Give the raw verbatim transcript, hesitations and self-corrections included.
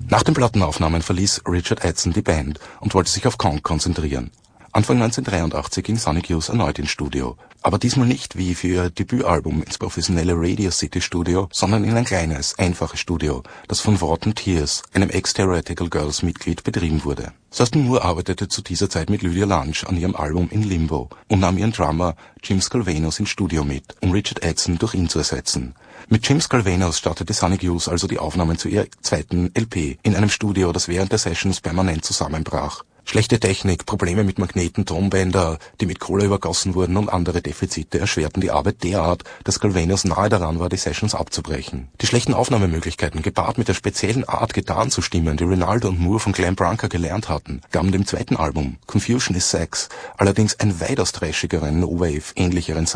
Nach den Plattenaufnahmen verließ Richard Edson die Band und wollte sich auf Kong konzentrieren. Anfang neunzehnhundertdreiundachtzig ging Sonic Youth erneut ins Studio, aber diesmal nicht wie für ihr Debütalbum ins professionelle Radio City Studio, sondern in ein kleines, einfaches Studio, das von Wharton Tears, einem Ex-Theoretical Girls Mitglied, betrieben wurde. Thurston Moore arbeitete zu dieser Zeit mit Lydia Lunch an ihrem Album In Limbo und nahm ihren Drummer Jim Scalvanos ins Studio mit, um Richard Edson durch ihn zu ersetzen. Mit Jim Scalvanos startete Sonic Youth also die Aufnahmen zu ihrer zweiten L P in einem Studio, das während der Sessions permanent zusammenbrach. Schlechte Technik, Probleme mit Magneten, Tonbänder, die mit Kohle übergossen wurden und andere Defizite erschwerten die Arbeit derart, dass Scalvanos nahe daran war, die Sessions abzubrechen. Die schlechten Aufnahmemöglichkeiten, gepaart mit der speziellen Art, Gitarren zu stimmen, die Rinaldo und Moore von Glenn Branca gelernt hatten, gaben dem zweiten Album, Confusion is Sex, allerdings einen weitaus trashigeren, No-Wave-ähnlicheren